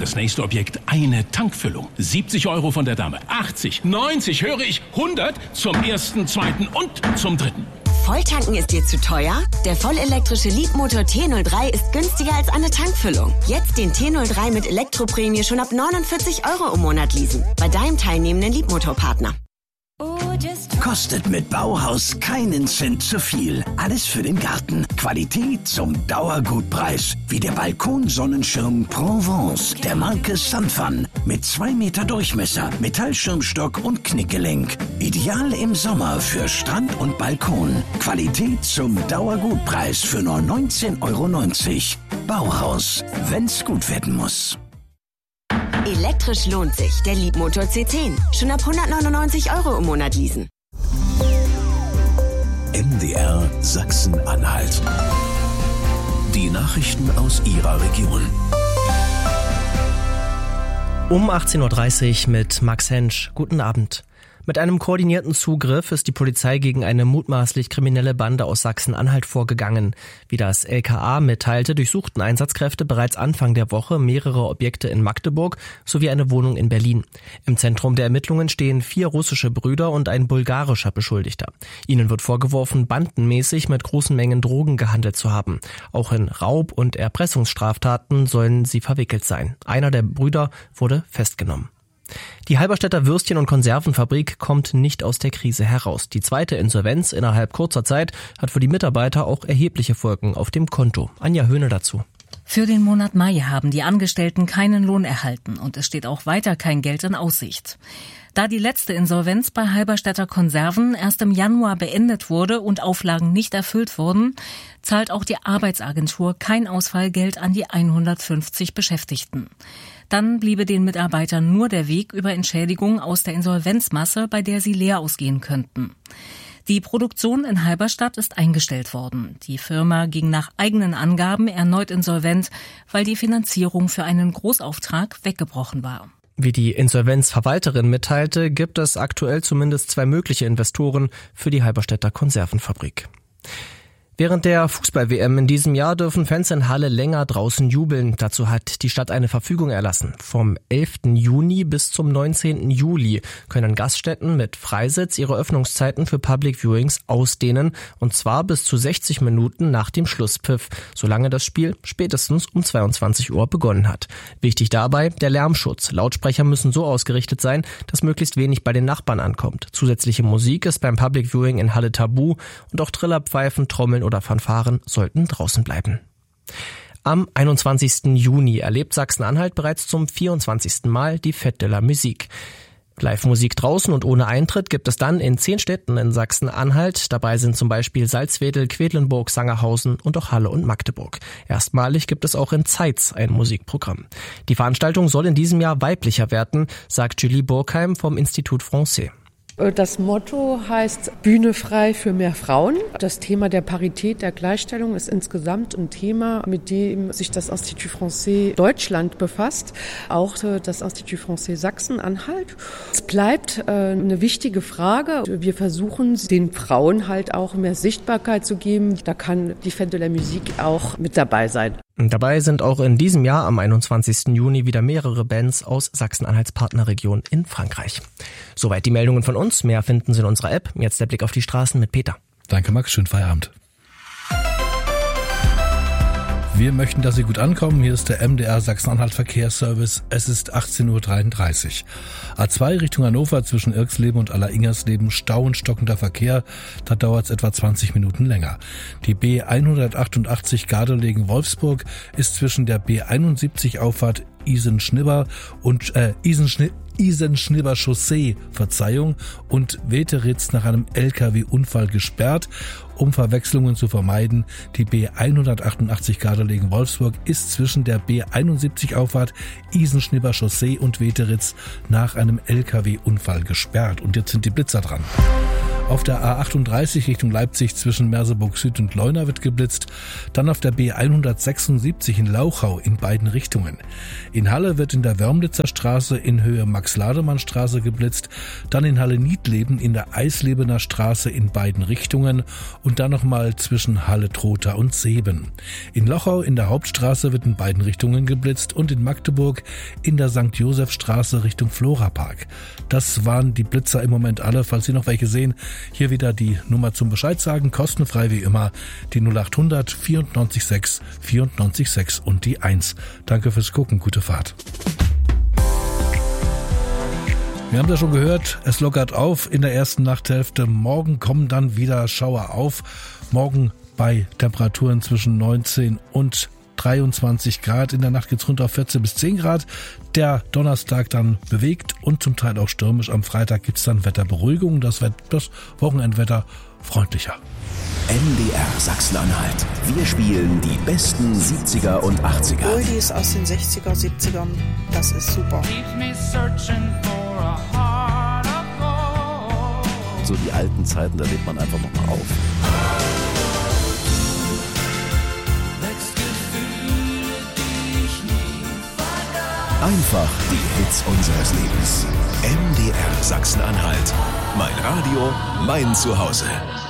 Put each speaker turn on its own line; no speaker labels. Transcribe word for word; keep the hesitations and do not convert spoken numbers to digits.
das nächste Objekt eine Tankfüllung. siebzig Euro von der Dame. achtzig, neunzig, höre ich, hundert zum ersten, zweiten und zum dritten.
Volltanken ist dir zu teuer? Der vollelektrische Leapmotor T null drei ist günstiger als eine Tankfüllung. Jetzt den T null drei mit Elektroprämie schon ab neunundvierzig Euro im Monat leasen. Bei deinem teilnehmenden Leapmotor-Partner.
Kostet mit Bauhaus keinen Cent zu viel. Alles für den Garten. Qualität zum Dauergutpreis. Wie der Balkonsonnenschirm Provence der Marke Sunfun. Mit zwei Meter Durchmesser, Metallschirmstock und Knickgelenk. Ideal im Sommer für Strand und Balkon. Qualität zum Dauergutpreis für nur neunzehn Euro neunzig. Bauhaus, wenn's gut werden muss.
Elektrisch lohnt sich. Der Leapmotor C zehn. Schon ab hundertneunundneunzig Euro im Monat leasen.
M D R Sachsen-Anhalt. Die Nachrichten aus Ihrer Region.
Um achtzehn Uhr dreißig mit Max Hensch. Guten Abend. Mit einem koordinierten Zugriff ist die Polizei gegen eine mutmaßlich kriminelle Bande aus Sachsen-Anhalt vorgegangen. Wie das L K A mitteilte, durchsuchten Einsatzkräfte bereits Anfang der Woche mehrere Objekte in Magdeburg sowie eine Wohnung in Berlin. Im Zentrum der Ermittlungen stehen vier russische Brüder und ein bulgarischer Beschuldigter. Ihnen wird vorgeworfen, bandenmäßig mit großen Mengen Drogen gehandelt zu haben. Auch in Raub- und Erpressungsstraftaten sollen sie verwickelt sein. Einer der Brüder wurde festgenommen. Die Halberstädter Würstchen- und Konservenfabrik kommt nicht aus der Krise heraus. Die zweite Insolvenz innerhalb kurzer Zeit hat für die Mitarbeiter auch erhebliche Folgen auf dem Konto. Anja Höhne dazu.
Für den Monat Mai haben die Angestellten keinen Lohn erhalten und es steht auch weiter kein Geld in Aussicht. Da die letzte Insolvenz bei Halberstädter Konserven erst im Januar beendet wurde und Auflagen nicht erfüllt wurden, zahlt auch die Arbeitsagentur kein Ausfallgeld an die hundertfünfzig Beschäftigten. Dann bliebe den Mitarbeitern nur der Weg über Entschädigung aus der Insolvenzmasse, bei der sie leer ausgehen könnten. Die Produktion in Halberstadt ist eingestellt worden. Die Firma ging nach eigenen Angaben erneut insolvent, weil die Finanzierung für einen Großauftrag weggebrochen war.
Wie die Insolvenzverwalterin mitteilte, gibt es aktuell zumindest zwei mögliche Investoren für die Halberstädter Konservenfabrik. Während der Fußball-W M in diesem Jahr dürfen Fans in Halle länger draußen jubeln. Dazu hat die Stadt eine Verfügung erlassen. Vom elften Juni bis zum neunzehnten Juli können Gaststätten mit Freisitz ihre Öffnungszeiten für Public Viewings ausdehnen, und zwar bis zu sechzig Minuten nach dem Schlusspfiff, solange das Spiel spätestens um zweiundzwanzig Uhr begonnen hat. Wichtig dabei der Lärmschutz. Lautsprecher müssen so ausgerichtet sein, dass möglichst wenig bei den Nachbarn ankommt. Zusätzliche Musik ist beim Public Viewing in Halle tabu und auch Trillerpfeifen, Trommeln oder Fanfaren sollten draußen bleiben. Am einundzwanzigsten Juni erlebt Sachsen-Anhalt bereits zum vierundzwanzigsten Mal die Fête de la Musique. Live-Musik draußen und ohne Eintritt gibt es dann in zehn Städten in Sachsen-Anhalt. Dabei sind zum Beispiel Salzwedel, Quedlinburg, Sangerhausen und auch Halle und Magdeburg. Erstmalig gibt es auch in Zeitz ein Musikprogramm. Die Veranstaltung soll in diesem Jahr weiblicher werden, sagt Julie Burkheim vom Institut Français.
Das Motto heißt Bühne frei für mehr Frauen. Das Thema der Parität, der Gleichstellung ist insgesamt ein Thema, mit dem sich das Institut Français Deutschland befasst, auch das Institut Français Sachsen-Anhalt. Es bleibt eine wichtige Frage. Wir versuchen, den Frauen halt auch mehr Sichtbarkeit zu geben. Da kann die Fête de la Musique auch mit dabei sein.
Dabei sind auch in diesem Jahr am einundzwanzigsten Juni wieder mehrere Bands aus Sachsen-Anhalts Partnerregion in Frankreich. Soweit die Meldungen von uns. Mehr finden Sie in unserer App. Jetzt der Blick auf die Straßen mit Peter.
Danke Max, schönen Feierabend. Wir möchten, dass Sie gut ankommen. Hier ist der M D R Sachsen-Anhalt Verkehrsservice. Es ist achtzehn Uhr dreiunddreißig. A zwei Richtung Hannover zwischen Irksleben und Aller-Ingersleben Stau und stockender Verkehr. Da dauert es etwa zwanzig Minuten länger. Die B hundertachtundachtzig Gardelegen-Wolfsburg ist zwischen der B einundsiebzig Auffahrt Isenschnibber und äh, Isenschni- Isenschnibber Chaussee, Verzeihung, und Weteritz nach einem L K W-Unfall gesperrt. Um Verwechslungen zu vermeiden, die B hundertachtundachtzig Gardelegen-Wolfsburg ist zwischen der B einundsiebzig Auffahrt Isenschnibber Chaussee und Weteritz nach einem L K W-Unfall gesperrt. Und jetzt sind die Blitzer dran. Auf der A achtunddreißig Richtung Leipzig zwischen Merseburg Süd und Leuna wird geblitzt. Dann auf der B hundertsechsundsiebzig in Lauchau in beiden Richtungen. In Halle wird in der Wörmlitzer Straße in Höhe Max-Lademann-Straße geblitzt. Dann in Halle-Niedleben in der Eislebener Straße in beiden Richtungen. Und dann nochmal zwischen Halle-Trotha und Seeben. In Lochau in der Hauptstraße wird in beiden Richtungen geblitzt und in Magdeburg in der Sankt Josef Straße Richtung Florapark. Das waren die Blitzer im Moment alle. Falls Sie noch welche sehen, hier wieder die Nummer zum Bescheid sagen, kostenfrei wie immer, die null acht hundert vierundneunzig sechs vierundneunzig sechs und die eins. Danke fürs Gucken, gute Fahrt. Wir haben das schon gehört, es lockert auf in der ersten Nachthälfte. Morgen kommen dann wieder Schauer auf. Morgen bei Temperaturen zwischen neunzehn und dreiundzwanzig Grad. In der Nacht geht's runter auf vierzehn bis zehn Grad. Der Donnerstag dann bewegt und zum Teil auch stürmisch. Am Freitag gibt's dann Wetterberuhigung. Das, das Wochenendwetter freundlicher.
M D R Sachsen-Anhalt. Wir spielen die besten siebziger und achtziger.
Oldies aus den sechziger, siebzigern. Das ist super.
So die alten Zeiten, da lebt man einfach noch mal auf.
Einfach die Hits unseres Lebens. M D R Sachsen-Anhalt. Mein Radio, mein Zuhause.